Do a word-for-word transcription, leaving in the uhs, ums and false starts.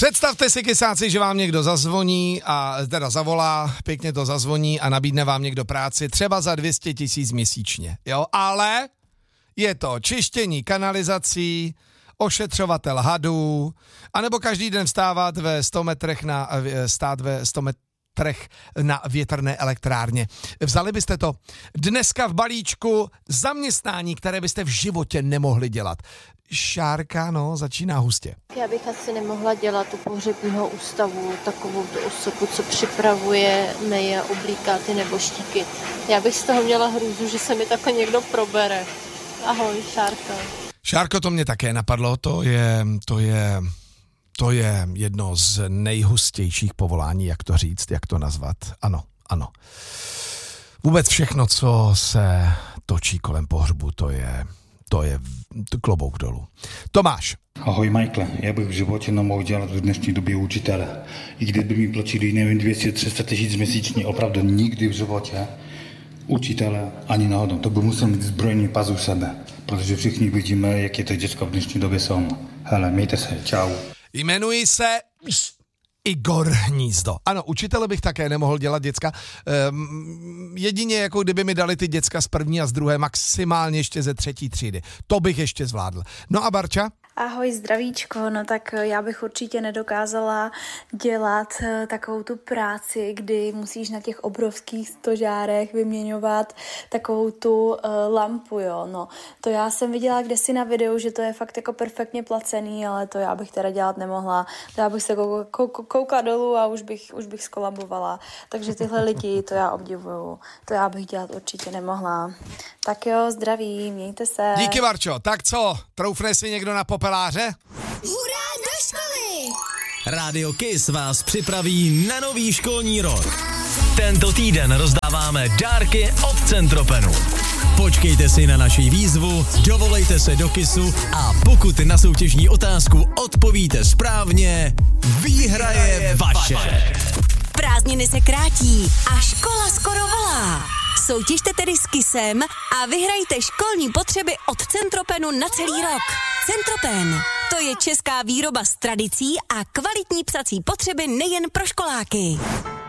Představte si, kysáci, že vám někdo zazvoní a teda zavolá, pěkně to zazvoní a nabídne vám někdo práci třeba za dvě stě tisíc měsíčně, jo, ale je to čištění kanalizací, ošetřovatel hadů, anebo každý den vstávat ve sto metrech na, stát ve sto metrech na větrné elektrárně. Vzali byste to? Dneska v balíčku zaměstnání, které byste v životě nemohli dělat. Šárka, no, začíná hustě. Já bych asi nemohla dělat u pohřebního ústavu takovou tu osobu, co připravuje, myje, oblíká ty neboštíky. Já bych z toho měla hrůzu, že se mi takhle někdo probere. Ahoj, Šárka. Šárko, to mě také napadlo, to je, to je, to je jedno z nejhustějších povolání, jak to říct, jak to nazvat. Ano, ano. Vůbec všechno, co se točí kolem pohřbu, to je, to je klobouk dolů. Tomáš. Ahoj, Michael, já bych v životě nemohl dělat v dnešní době učitele. I kdyby mi platili, nevím, dvě stě tři sta tisíc měsíčně, opravdu nikdy v životě učitele ani náhodou. To by musel mít zbrojní pas u sebe, protože všichni vidíme, jak je to děcka v dnešní době jsou. Hele, mějte se, čau. Jmenuji se Igor Hnízdo. Ano, učitele bych také nemohl dělat, děcka. Ehm, jedině jako kdyby mi dali ty děcka z první a z druhé, maximálně ještě ze třetí třídy. To bych ještě zvládl. No a Barča? Ahoj, zdravíčko, no tak já bych určitě nedokázala dělat takovou tu práci, kdy musíš na těch obrovských stožárech vyměňovat takovou tu uh, lampu, jo, no. To já jsem viděla kdesi na videu, že to je fakt jako perfektně placený, ale to já bych teda dělat nemohla. To já bych se kou, kou, koukla dolů a už bych, už bych skolabovala. Takže tyhle lidi, to já obdivuju. To já bych dělat určitě nemohla. Tak jo, zdraví, mějte se. Díky, Barčo. Tak co, troufne si někdo na popeláře? Hurá do školy! Rádio Kiss vás připraví na nový školní rok. Tento týden rozdáváme dárky od Centropenu. Počkejte si na naši výzvu, dovolejte se do Kissu a pokud na soutěžní otázku odpovíte správně, výhra je vaše. Prázdniny se krátí a škola skoro volá. Soutěžte tedy s Kissem a vyhrajte školní potřeby od Centropenu na celý rok. Centropen, to je česká výroba s tradicí a kvalitní psací potřeby nejen pro školáky.